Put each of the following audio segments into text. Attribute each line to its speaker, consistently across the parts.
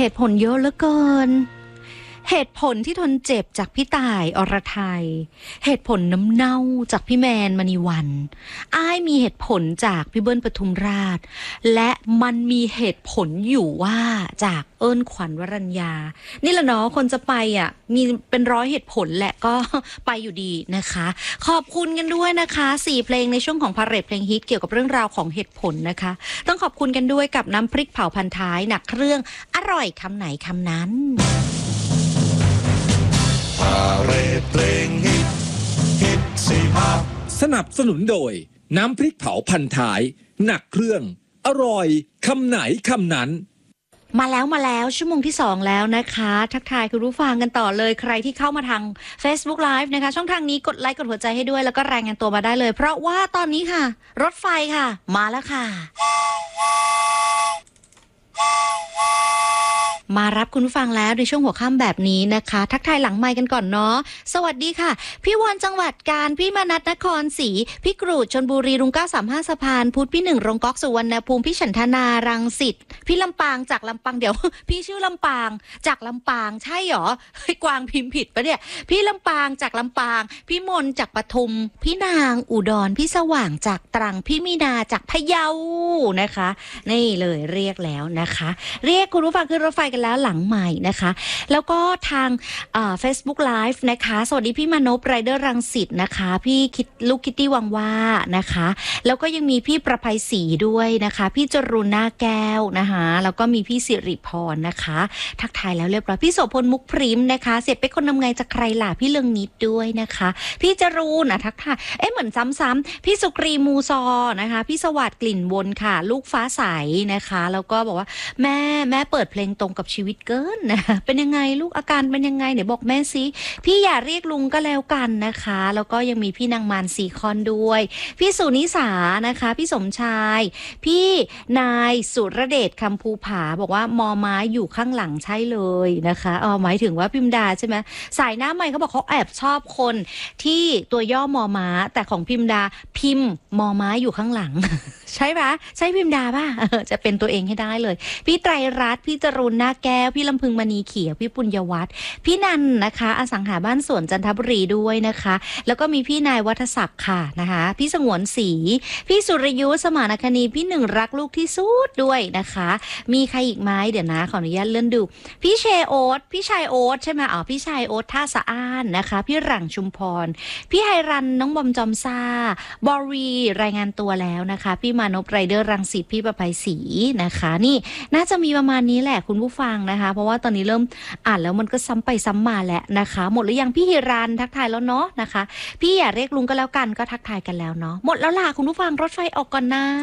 Speaker 1: ตุผลเยอะเหลือเกินเหตุผลที่ทนเจ็บจากพี่ต่ายอรไทยเหตุผลน้ำเน่าจากพี่แมนมณีวันอ้ายมีเหตุผลจากพี่เบิ้ลปทุมราชและมันมีเหตุผลอยู่ว่าจากเอิ้นขวัญวรัญญานี่แหละเนาะคนจะไปอ่ะมีเป็นร้อยเหตุผลแหละก็ไปอยู่ดีนะคะขอบคุณกันด้วยนะคะ4เพลงในช่วงของพาเหรดเพลงฮิตเกี่ยวกับเรื่องราวของเหตุผลนะคะต้องขอบคุณกันด้วยกับน้ำพริกเผาพันท้ายหนักเครื่องอร่อยคำไหนคำนั้น
Speaker 2: พาเหรดเพลงฮิต45
Speaker 3: สนับสนุนโดยน้ำพริกเผาพันท้ายหนักเครื่องอร่อยคำไหนคำนั้น
Speaker 1: มาแล้วชั่วโมงที่2แล้วนะคะทักทายคุณผู้ฟังกันต่อเลยใครที่เข้ามาทาง Facebook Live นะคะช่องทางนี้กดไลค์กดหัวใจให้ด้วยแล้วก็รายงานตัวมาได้เลยเพราะว่าตอนนี้ค่ะรถไฟค่ะมาแล้วค่ะมารับคุณผู้ฟังแล้วในช่วงหัวค่ำแบบนี้นะคะทักทายหลังไมค์กันก่อนเนาะสวัสดีค่ะพี่วอนจังหวัดกาญพี่มนัสนครศรีพี่กรูดชลบุรีรุง935สะพานพุทธพี่1รงก๊อกสุวรรณภูมิพี่ฉันทนารังสิตพี่ลำปางจากลำปางเดี๋ยว พี่ชื่อลำปางจากลำปางใช่หรอเฮ้ยกวางพิมพ์ผิดปะเนี่ยพี่ลำปางจากลำปางพี่มนจากปทุมพี่นางอุดรพี่สว่างจากตรังพี่มีนาจากพะเยานะคะนี่เลยเรียกแล้วนะคะเรียกคุณผู้ฟังขึ้นรถไฟกันแล้วหลังใหม่นะคะแล้วก็ทางFacebook Live นะคะสวัสดีพี่มานพไรเดอร์รังสิตนะคะพี่ลูกคิตตี้วังว่านะคะแล้วก็ยังมีพี่ประภัยศรีด้วยนะคะพี่จรุณหน้าแก้วนะคะแล้วก็มีพี่สิริพรนะคะทักทายแล้วเรียบร้อยพี่โสพลมุกพริมนะคะเสร็จไปคนทำไงจะใครล่ะพี่เลืองนิดด้วยนะคะพี่จรูนทักทายเหมือนซ้ำๆพี่สุกรีมูซอนะคะพี่สวัสดิ์กลิ่นวนค่ะลูกฟ้าใสนะคะแล้วก็บอกว่าแม่เปิดเพลงตรงกับชีวิตเกินนะเป็นยังไงลูกอาการเป็นยังไงเดี๋ยวบอกแม่สิพี่อย่าเรียกลุงก็แล้วกันนะคะแล้วก็ยังมีพี่นางมารสีคอนด้วยพี่สุนิสานะคะพี่สมชายพี่นายสุรเดชคำภูผาบอกว่ามอม้าอยู่ข้างหลังใช่เลยนะคะหมายถึงว่าพิมดาใช่ไหมสายหน้าใหม่เขาบอกเขาแอบชอบคนที่ตัวย่อมอม้าแต่ของพิมดาพิมพ์มอม้าอยู่ข้างหลัง ใช่ปะใช่พิมดาป่ะจะเป็นตัวเองให้ได้เลยพี่ไตรรัตน์พี่จรุณหน้าแก้วพี่ลำพึงมณีเขียวพี่ปุญญวัฒน์พี่นันนะคะอสังหาบ้านสวนจันทบุรีด้วยนะคะแล้วก็มีพี่นายวัฒศักดิ์ค่ะนะคะพี่สงวนศรีพี่สุรยุทธสมานคณีพี่หนึ่งรักลูกที่สุดด้วยนะคะมีใครอีกไหมเดี๋ยวนะขออนุญาตเลื่อนดูพี่เชโอ๊ตพี่ชายโอ๊ตใช่ไหมพี่ชายโอ๊ตท่าสะอ้านนะคะพี่หลังชุมพรพี่ไฮรันน้องบอมจอมซ่าบอรีรายงานตัวแล้วนะคะพี่มานพไรเดอร์รังสิตพี่ประภัยศรีนะคะนี่น่าจะมีประมาณนี้แหละคุณผู้ฟังนะคะเพราะว่าตอนนี้เริ่มอ่านแล้วมันก็ซ้ำไปซ้ำมาแล้วนะคะหมดหรือยังพี่ฮิรันทักทายแล้วเนาะนะคะพี่อย่าเรียกลุงก็แล้วกันก็ทักทายกันแล้วเนาะหมดแล้วล่ะคุณผู้ฟังรถไฟออกก่อนนะ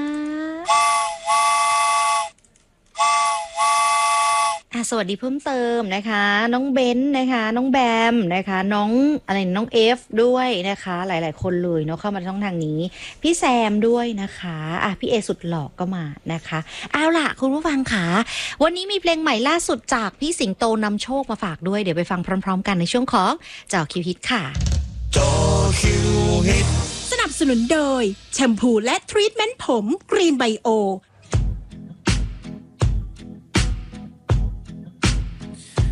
Speaker 1: สวัสดีเพิ่มเติมนะคะน้องเบนนะคะน้องแบมนะคะน้องอะไรน้องเอฟด้วยนะคะหลายๆคนเลยเนาะเข้ามาช่องทางนี้พี่แซมด้วยนะคะพี่เอสุดหล่อก็มานะคะเอาล่ะคุณผู้ฟังค่ะวันนี้มีเพลงใหม่ล่าสุดจากพี่สิงโตนำโชคมาฝากด้วยเดี๋ยวไปฟังพร้อมๆกันในช่วงของเจาะคิวฮิตค่ะ
Speaker 2: เจาะคิวฮิต
Speaker 4: สนับสนุนโดยแชมพูและทรีทเมนต์ผมกรีนไบโอ